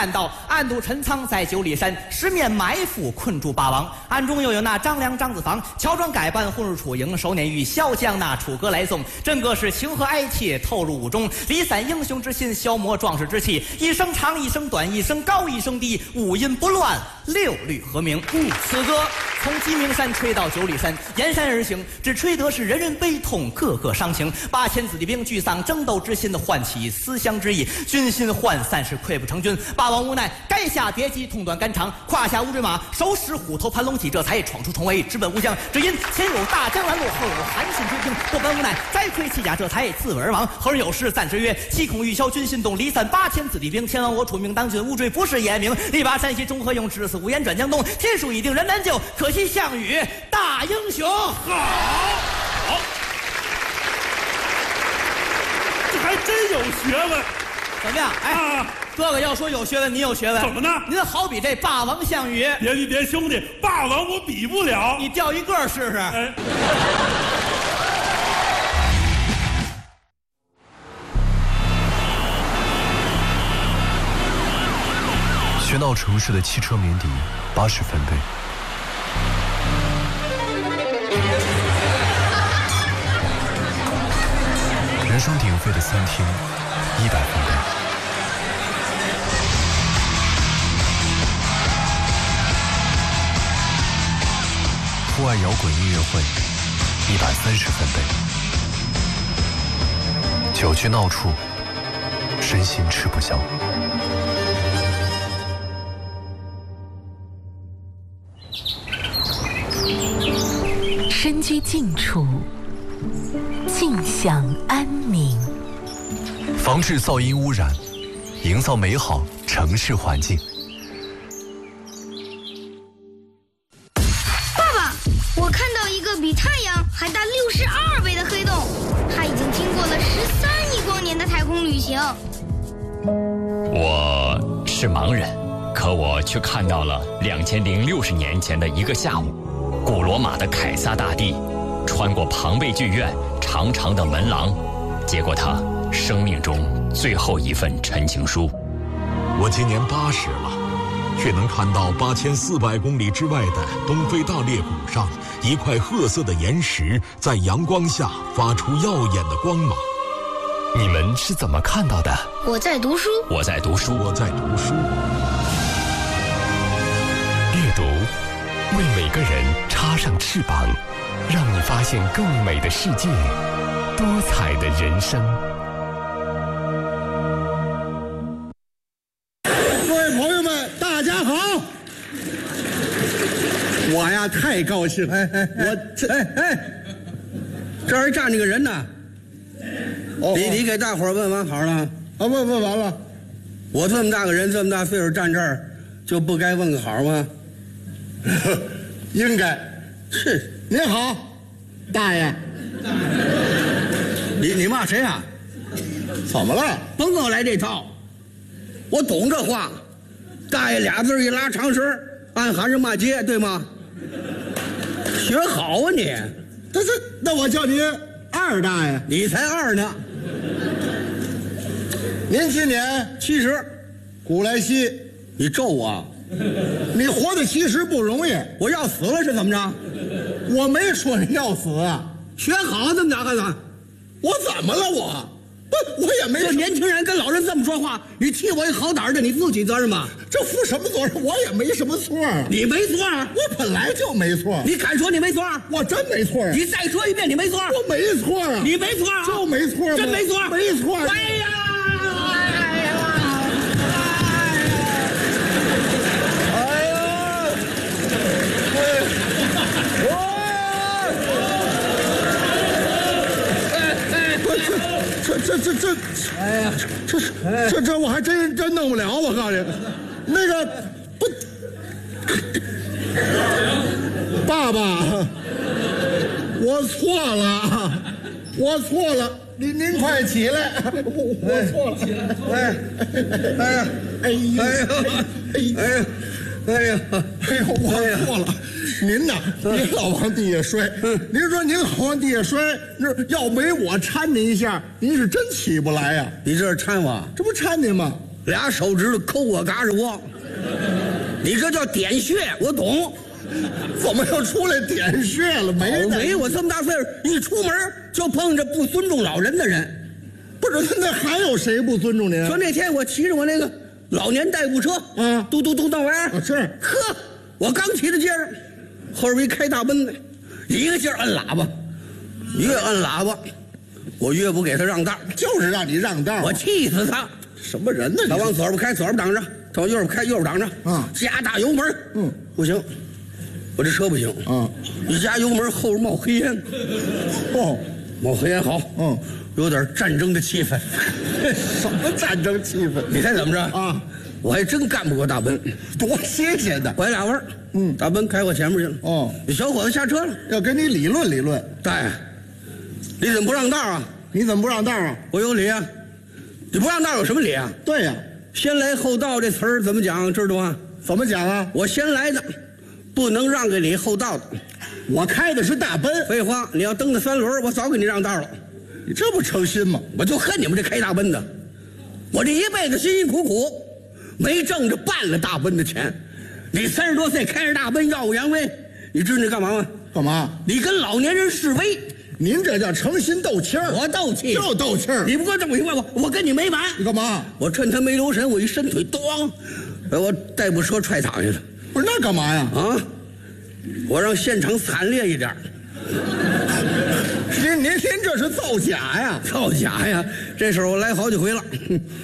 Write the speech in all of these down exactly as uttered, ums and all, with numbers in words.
战道，暗度陈仓在九里山，十面埋伏困住霸王。暗中又有那张良、张子房乔装改扮混入楚营，手捻玉箫将那楚歌来送。真个是情和哀切透入伍中，离散英雄之心，消磨壮士之气。一声长，一声短，一声高，一声低，五音不乱，六律和鸣。嗯，此歌从鸡鸣山吹到九里山，沿山而行，只吹得是人人悲痛，个个伤情。八千子弟兵聚丧争斗之心的唤起思乡之意，军心涣散是溃不成军。霸王无奈，该下别姬痛断肝肠，胯下乌骓马，手使虎头盘龙戟，这才闯出重围，直奔乌江。只因前有大江拦路，后有韩信追兵，不本无奈，摘盔弃甲，这才自刎而亡。后人有诗赞之曰：七孔玉箫军心动，离散八千子弟兵。天王我楚命当君，乌骓不是严明。力拔山兮中何用，至死无言转江东。天数已定人难救，可惜项羽大英雄。好， 好，这还真有学问。 怎么样？哎，啊、哥哥要说有学问，你有学问。 怎么呢？ 您好比这霸王项羽。 别别别，兄弟，霸王我比不了。 你钓一个试试。 哎。 喧闹城市的汽车鸣笛，八十分贝。人声鼎沸的餐厅，一百分贝。户外摇滚音乐会，一百三十分贝。酒局闹处，身心吃不消。 身居静处，静享安宁。 防治噪音污染，营造美好城市环境。 爸爸，我看到一个比太阳还大六十二倍的黑洞，它已经经过了十三亿光年的太空旅行。 我是盲人，可我却看到了两千零六十年前的一个下午。古罗马的凯撒大帝穿过庞贝剧院长长的门廊，接过他生命中最后一份陈情书。 我今年八十了，却能看到八千四百公里之外的东非大裂谷上一块褐色的岩石在阳光下发出耀眼的光芒。 你们是怎么看到的？ 我在读书， 我在读书， 我在读书。 阅读为每个人插上翅膀，让你发现更美的世界，多彩的人生。 各位朋友们，大家好！我呀，太高兴了！哎哎，我这哎哎，这儿站着个人呢。哦，你你给大伙儿问完好了？啊，问问完了。我这么大个人，这么大岁数站这儿，就不该问个好吗？应该是。您好，大爷。你你骂谁啊？怎么了？甭跟我来这套，我懂这话。大爷俩字一拉长声，暗含着骂街，对吗？学好啊你！这这，那我叫您二大爷。你才二呢。您今年七十，古来稀。你咒我？你活得其实不容易，我要死了是怎么着？我没说你要死啊！学好这么大个子，我怎么了我？不，我也没。这年轻人跟老人这么说话，你替我一好歹的，你负起责任吗？这负什么责任？我也没什么错啊！你没错啊！我本来就没错。你敢说你没错？我真没错。你再说一遍，你没错。我没错啊！你没错啊！就没错，真没错，没错。哎呀！这这这，哎呀，这这这我还真真弄不了，我告诉你，那个不，爸爸，我错了，我错了，您您快起来，我我错了，起来，哎，哎呀，哎呀，哎呀，哎呀，哎呀，哎呦，我错了。您呐，您老往地下摔。您说您老往地下摔，那要没我搀您一下，您是真起不来呀。你这是搀我？这不搀您吗？ 俩手指头抠我嘎吱窝，你这叫点穴，我懂。怎么又出来点穴了？没没，我这么大岁数，一出门就碰着不尊重老人的人。不是，那还有谁不尊重您？说那天我骑着我那个老年代步车，嗯，嘟嘟嘟到玩儿，是，呵，我刚骑到街上，后边一开大奔的，一个劲儿摁喇叭，越摁喇叭，我越不给他让道，就是让你让道，我气死他！什么人呢？他往左边开，左边挡着；他往右边开，右边挡着。嗯，加大油门，嗯，不行，我这车不行。嗯，一加油门，后边冒黑烟。哦，冒黑烟好。嗯。有点战争的气氛。什么战争气氛？你猜怎么着啊？我还真干不过大奔，多新鲜的！拐俩弯，嗯，大奔开我前面去了。哦，这小伙子下车了，要跟你理论理论。大爷，你怎么不让道啊？你怎么不让道啊？我有理啊！你不让道有什么理啊？对呀、啊，先来后到这词儿怎么讲？知道吗？怎么讲啊？我先来的，不能让给你后到的。我开的是大奔。废话，你要蹬的三轮，我早给你让道了。你这不诚心吗？我就恨你们这开大奔的，我这一辈子辛辛苦苦，没挣着半个大奔的钱。你三十多岁开着大奔耀武扬威，你知道你干嘛吗？干嘛？你跟老年人示威，您这叫诚心斗气儿。我斗气，就斗气儿。你不给我这么明白，我我跟你没完。你干嘛？我趁他没留神，我一伸腿，咣，把我代步车踹躺下了。不是那干嘛呀？啊，我让现场惨烈一点。您您您这是造假呀！造假呀！这事儿我来好几回了。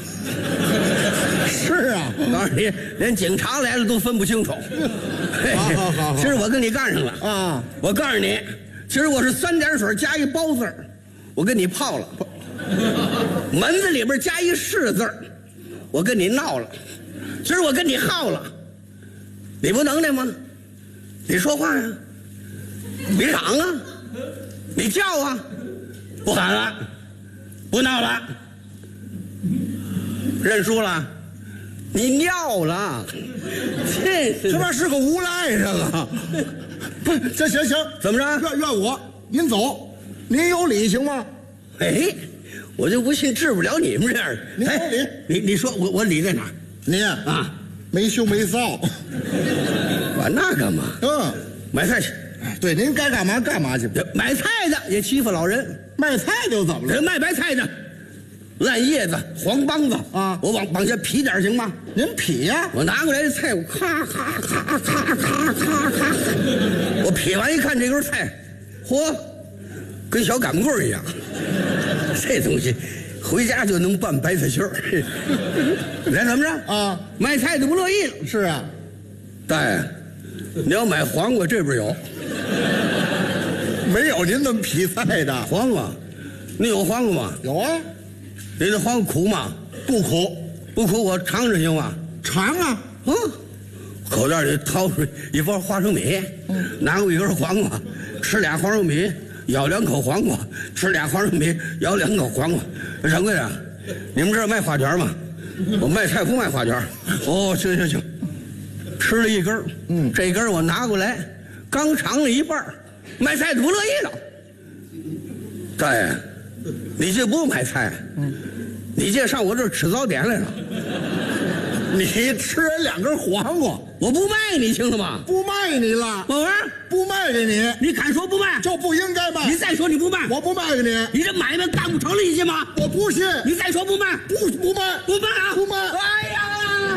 是啊，我告诉你，连警察来了都分不清楚。好好好，今儿我跟你干上了啊！我告诉你，今儿我是三点水加一包字儿，我跟你泡了。门子里边加一是字儿，我跟你闹了。今儿我跟你耗了，你不能耐吗？你说话呀！你嚷啊！你叫啊！不喊了，不闹了，认输了，你尿了，这这玩意是个无赖上啊！不，这行行，怎么着？怨怨我，您走，您有理行吗？哎，我就不信治不了你们这样的。您有理，你你说我我理在哪儿？您呀啊，没羞没臊，管那干嘛？嗯，买菜去。对，您该干嘛干嘛去。买菜的也欺负老人，卖菜的又怎么了？人卖白菜的，烂叶子、黄帮子啊，我往往下劈点行吗？您劈呀！我拿过来的菜，我咔咔咔咔咔咔咔，我劈完一看这根菜，嚯，跟小擀棍一样。这东西回家就能拌白菜心儿。来，怎么着啊？卖菜的不乐意了。是啊，大爷，你要买黄瓜，这边有。没有您那么劈菜的黄瓜，你有黄瓜吗？有啊。你这黄瓜苦吗？不苦，不苦，我尝尝行吗？尝啊！嗯，口袋里掏出一包花生米，嗯、拿过一根黄瓜，吃俩花生米，咬两口黄瓜，吃俩花生米，咬两口黄瓜。掌柜的，你们这儿卖花卷吗？我卖菜不卖花卷。哦，行行行，吃了一根，嗯，这根我拿过来，刚尝了一半。卖菜的不乐意了，大爷，你这不买菜，嗯，你这上我这儿吃早点来了。你吃人两根黄瓜，我不卖你，听了吗？不卖你了，宝文，不卖给你，你敢说不卖？就不应该卖。你再说你不卖，我不卖给你。你这买卖干不成了，你信吗？我不信。你再说不卖，不不卖，不卖啊，不卖。哎呀！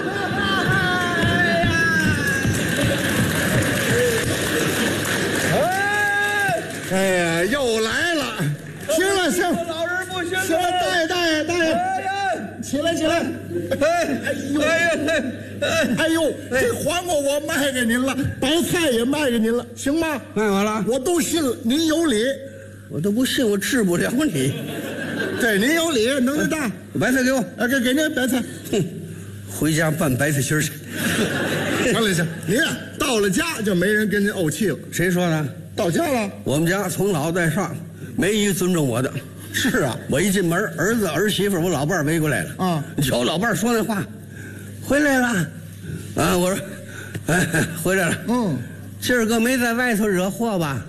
哎呀，又来了！行了，行，老人不行了，行了，大爷，大爷，大爷，起来，起来！哎，哎呦，哎哎呦，这黄瓜我卖给您了，白菜也卖给您了，行吗？卖完了，我都信了，您有理，我都不信，我治不了你。对，您有理，能耐大。白菜给我，啊，给给您白菜。哼，回家拌白菜心儿去。行了行，您啊，到了家就没人跟您怄气了。谁说的？到家了，我们家从老在上没一个尊重我的。是啊，我一进门，儿子儿媳妇我老伴儿围过来了啊。瞧老伴儿说那话，回来了啊！我说，哎，回来了。嗯，今儿个没在外头惹祸吧？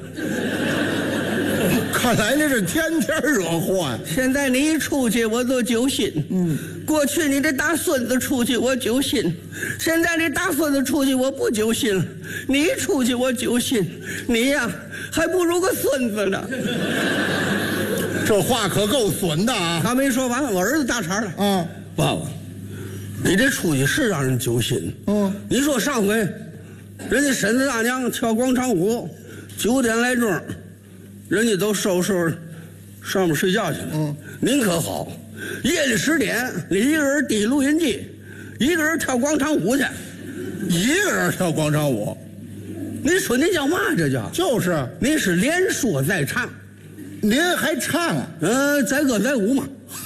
看来那是天天惹祸呀。现在你一出去，我都揪心。嗯， 过去你的大孙子出去我揪心，现在你大孙子出去我不揪心了，你出去我揪心，你呀还不如个孙子呢。 这话可够损的啊！ 他没说完，我儿子搭茬了。 嗯， 爸爸，你这出去是让人揪心。 嗯， 你说上回人家婶子大娘跳广场舞，九点来钟，人家都收拾上面睡觉去了。 嗯， 您可好，夜里十点，你一个人抵录音机，一个人跳广场舞去， 一个人跳广场舞， 你说您叫嘛？这叫就是您是连说带唱， 您还唱啊？ 呃，载歌载舞嘛。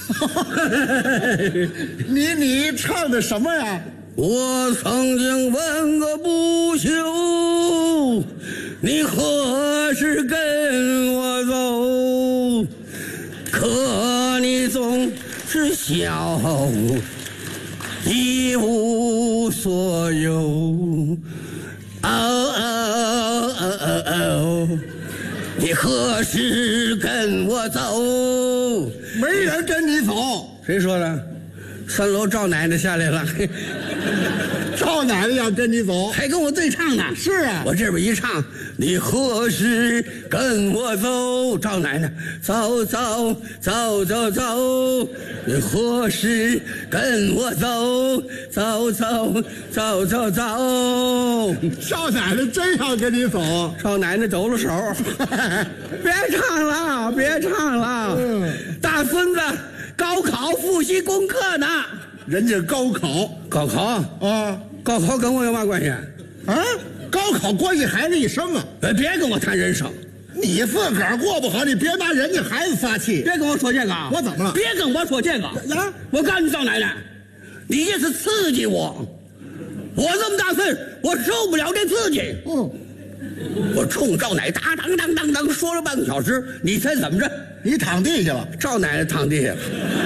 你你唱的什么呀？ 我曾经问个不休，你何时跟我走？可你总是笑一无所有。哦哦哦哦哦，你何时跟我走？ 没人跟你走。 谁说的？三楼赵奶奶下来了。 赵奶奶要跟你走， 还跟我对唱呢。 是啊， 我这边一唱，你何时跟我走？赵奶奶，走走走走走，你何时跟我走？走走走走走。 赵奶奶真要跟你走， 赵奶奶抖了手，别唱了，别唱了。 嗯， 大孙子高考复习功课呢。 人家高考， 高考啊， 高考跟我有嘛关系？ 啊，高考关系孩子一生啊！ 别跟我谈人生， 你自个儿过不好，你别拿人家孩子发气。 别跟我说这个， 我怎么了？ 别跟我说这个啊！ 我告诉你，赵奶奶，你这是刺激我。我这么大岁，我受不了这刺激。 嗯， 我冲赵奶打当当当当说了半个小时，你猜怎么着？ 你躺地下了。 赵奶奶躺地下了。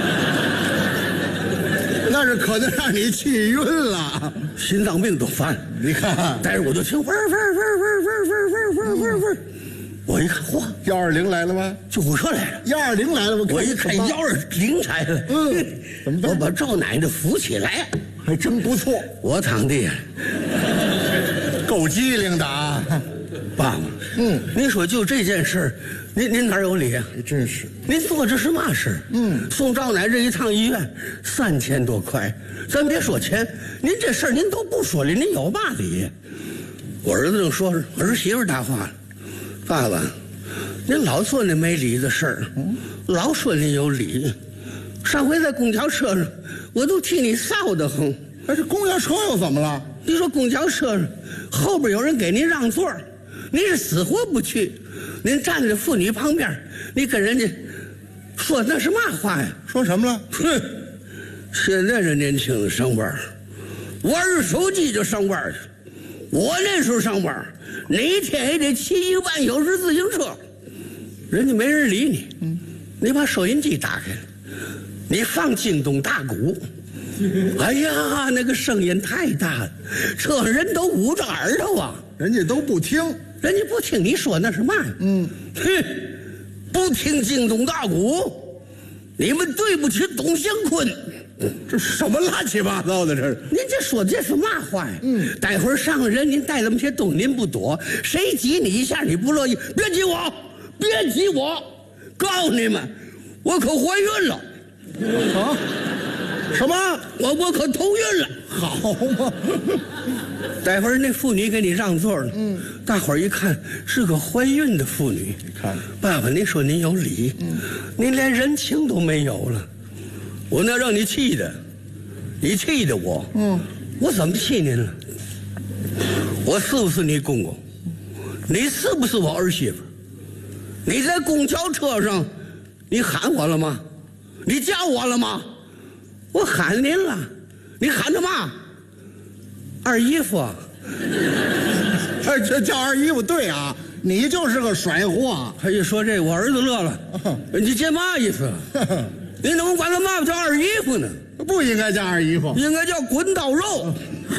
那是可能让你气晕了， 心脏病都犯。 你看， 但是我就听嗡嗡嗡嗡嗡嗡嗡嗡嗡，我一看，嚯， 幺二零来了吗？ 救护车来了。 幺二零来了，我我一看幺二零来了， 嗯，怎么办？ 我把赵奶奶扶起来， 还真不错。 我躺地下， 够机灵的啊， 爸爸。嗯，您说就这件事，您您哪有理啊？ 真是， 您做这是嘛事？嗯，送赵奶这一趟医院三千多块，咱别说钱，您这事儿您都不说理，您有嘛理？我儿子正说着，儿媳妇搭话了，爸爸，您老做那没理的事儿，老说您有理。上回在公交车上，我都替你臊得慌。 那这公交车又怎么了？ 你说公交车上后边有人给您让座，您是死活不去，您站在妇女旁边，你跟人家说那是嘛话呀？ 说什么了？ 哼，现在这年轻人上班，玩着手机就上班去。我那时候上班，哪天也得骑一个半小时自行车，人家没人理你。嗯，你把收音机打开了，你放京东大鼓。哎呀，那个声音太大了，车上人都捂着耳朵啊， 人家都不听， 人家不听你说那是嘛呀？嗯，哼，不听京东大鼓，你们对不起董祥坤。 这什么乱七八糟的？这是您这说的这是嘛话呀？嗯，待会儿上人您带那么些东西您不躲，谁挤你一下你不乐意？别挤我，别挤我！告诉你们，我可怀孕了。 啊？什么？ 我我可头孕了。 好嘛！ 待会儿那妇女给你让座了。嗯，大伙儿一看是个怀孕的妇女。 你看， 爸爸，您说您有理，嗯，您连人情都没有了。我那让你气的，你气的我，嗯，我怎么气您了？我是不是你公公？你是不是我儿媳妇？你在公交车上，你喊我了吗？你叫我了吗？我喊您了，你喊他嘛？二姨夫， 哎，这叫二姨夫对啊，你就是个甩货。 他一说这，我儿子乐了，你这嘛意思？你怎么管他妈妈叫二姨夫呢？ 不应该叫二姨夫， 应该叫滚刀肉。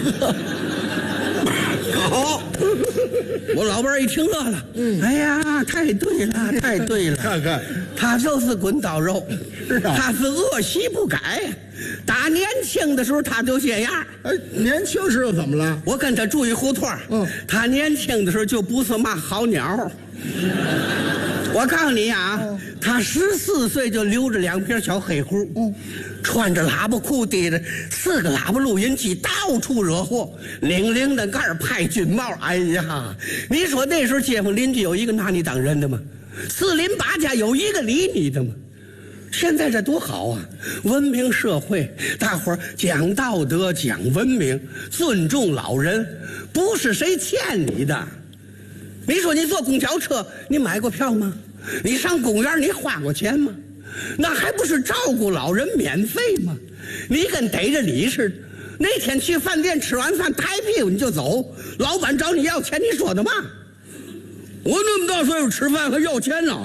好，我老伴儿一听乐了，嗯，哎呀，太对了，太对了， 看看他就是滚刀肉， 是啊， 他是恶习不改， 打年轻的时候他就这样。 哎，年轻时候怎么了？ 我跟他住一胡同，嗯，他年轻的时候就不是嘛好鸟。我告诉你啊，嗯、他十四岁就留着两片小黑胡，嗯，穿着喇叭裤，提着四个喇叭录音机，到处惹祸，领领的盖儿派军帽。哎呀，你说那时候街坊邻居有一个拿你当人的吗？四邻八家有一个理你的吗？现在这多好啊！文明社会，大伙儿讲道德、讲文明，尊重老人，不是谁欠你的。你说你坐公交车，你买过票吗？你上公园你花过钱吗？那还不是照顾老人免费吗？你跟逮着你似的，那天去饭店吃完饭抬屁股你就走，老板找你要钱，你说的嘛？我那么大岁数吃饭还要钱呢？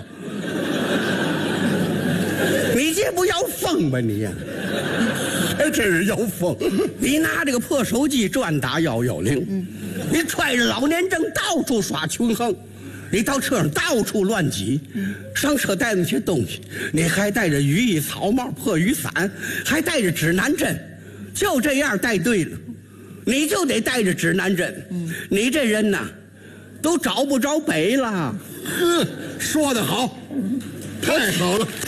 你这不要疯吧你呀、啊？还真是要疯！你拿这个破手机专打幺幺零，嗯，你揣着老年证到处耍穷横，你到车上到处乱挤，嗯，上车带那些东西，你还带着雨衣、草帽、破雨伞，还带着指南针，就这样带对了，你就得带着指南针。嗯，你这人呐，都找不着北了。 哼，说得好，太好了。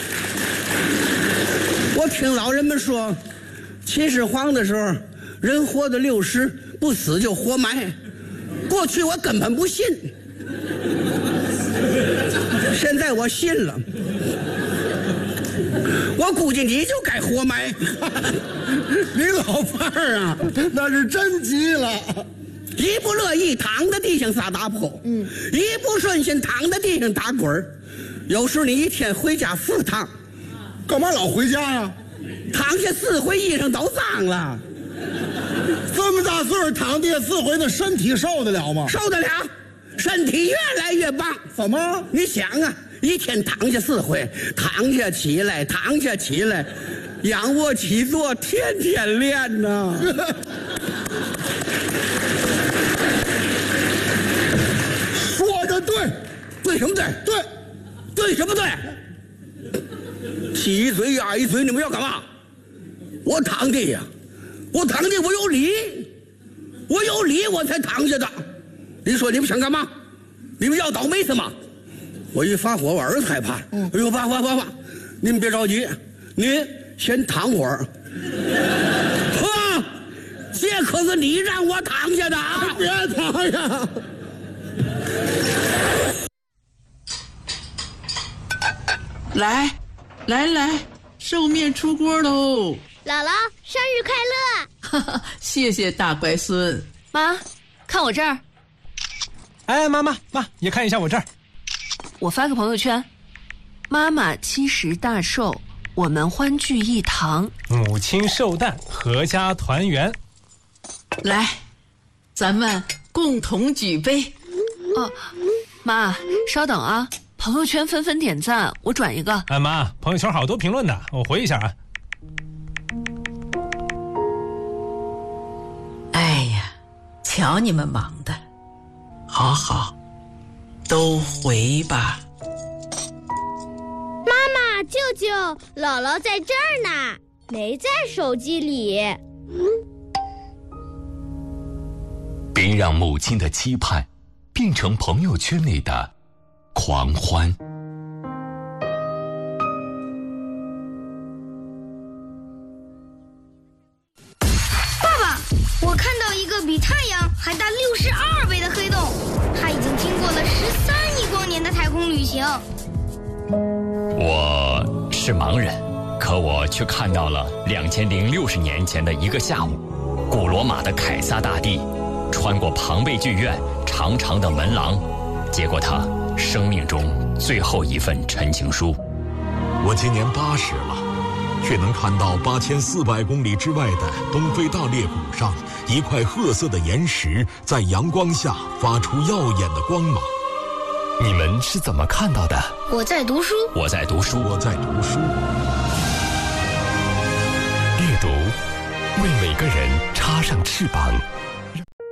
我听老人们说，秦始皇的时候，人活到六十不死就活埋。过去我根本不信，现在我信了。我估计你就该活埋。 你老伴儿啊，那是真急了。 一不乐意躺在地上撒大泼，嗯，一不顺心躺在地上打滚儿。有时你一天回家四趟。 干嘛老回家呀、啊？ 躺下四回，衣裳都脏了。 这么大岁数躺地下四回，那身体受得了吗？ 受得了，身体越来越棒。 怎么？ 你想啊，一天躺下四回，躺下起来，躺下起来，仰卧起坐，天天练呢。 说的对， 对什么对？ 对， 对什么对？七嘴压一嘴，你们要干嘛？我躺地呀，我躺地，我有理，我有理，我才躺下的。你说你们想干嘛？你们要倒霉什么？我一发火，我儿子害怕。嗯、哎呦，爸爸爸爸，你们别着急，你先躺会儿。呵，这可是你让我躺下的啊！ 别躺下。 来。来来，寿面出锅喽！ 姥姥，生日快乐！ 哈哈，谢谢大乖孙。 妈，看我这儿。 哎，妈妈妈，也看一下我这儿。 我发个朋友圈，妈妈七十大寿，我们欢聚一堂。 母亲寿诞，阖家团圆。 来，咱们共同举杯。 哦，妈，稍等啊。朋友圈纷纷点赞，我转一个。 哎妈，朋友圈好多评论的，我回一下啊。 哎呀，瞧你们忙的，好好，都回吧。 妈妈、舅舅、姥姥在这儿呢，没在手机里。 别让母亲的期盼变成朋友圈里的狂欢。 爸爸，我看到一个比太阳还大六十二倍的黑洞，它已经经过了十三亿光年的太空旅行。 我是盲人，可我却看到了两千零六十年前的一个下午，古罗马的凯撒大帝穿过庞贝剧院长长的门廊，接过他生命中最后一份陈情书。 我今年八十了，却能看到八千四百公里之外的东非大裂谷上一块褐色的岩石在阳光下发出耀眼的光芒。 你们是怎么看到的？ 我在读书， 我在读书， 我在读书。 阅读为每个人插上翅膀，